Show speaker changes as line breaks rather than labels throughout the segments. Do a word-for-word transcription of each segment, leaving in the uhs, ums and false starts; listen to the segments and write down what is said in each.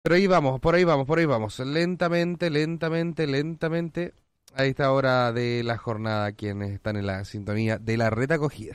Pero ahí vamos, por ahí vamos, por ahí vamos. Lentamente, lentamente, lentamente. A esta hora de la jornada, quienes están en la sintonía de la Reta Acogida.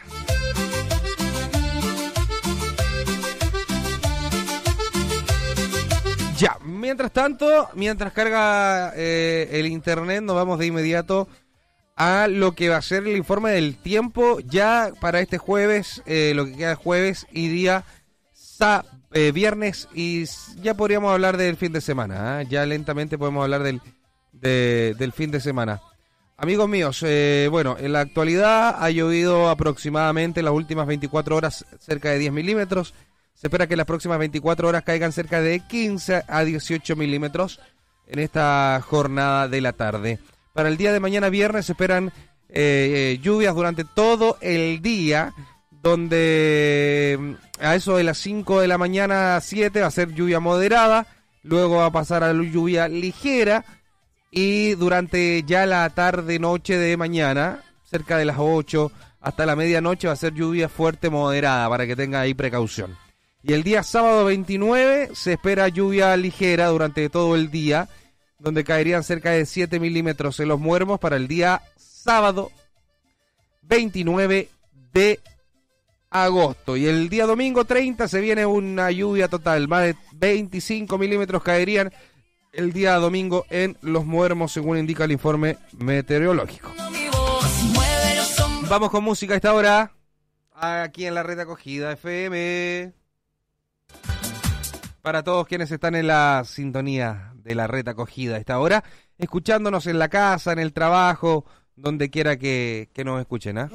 Ya, mientras tanto, mientras carga eh, el internet, nos vamos de inmediato a lo que va a ser el informe del tiempo ya para este jueves, eh, lo que queda de jueves y día sa eh, viernes, y ya podríamos hablar del fin de semana, ¿eh? Ya lentamente podemos hablar del, de, del fin de semana. Amigos míos, eh, bueno, en la actualidad ha llovido aproximadamente en las últimas veinticuatro horas cerca de diez milímetros. Se espera que en las próximas veinticuatro horas caigan cerca de quince a dieciocho milímetros en esta jornada de la tarde. Para el día de mañana viernes se esperan eh, eh, lluvias durante todo el día, donde a eso de las cinco de la mañana a siete va a ser lluvia moderada, luego va a pasar a la lluvia ligera, y durante ya la tarde-noche de mañana, cerca de las ocho hasta la medianoche, va a ser lluvia fuerte moderada, para que tenga ahí precaución. Y el día sábado veintinueve se espera lluvia ligera durante todo el día, donde caerían cerca de siete milímetros en Los Muermos para el día sábado veintinueve de agosto. Y el día domingo treinta se viene una lluvia total, más de veinticinco milímetros caerían el día domingo en Los Muermos, según indica el informe meteorológico. Vamos con música a esta hora, aquí en la Reta Acogida F M. Para todos quienes están en la sintonía de la Reta Acogida a esta hora, escuchándonos en la casa, en el trabajo, donde quiera que, que nos escuchen, ¿ah?